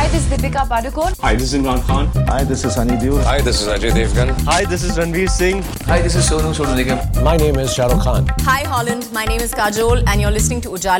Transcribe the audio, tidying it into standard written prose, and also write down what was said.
this is Deepika Padukone. Hi, this is Imran Khan. Hi, this is Sunny Deol. Hi, this is Ajay Devgan. Hi, this is Ranveer Singh. Hi, this is Sonu Nigam. My name is Shah Rukh Khan. Hi Holland, my name is Kajol and you're listening to Ujala.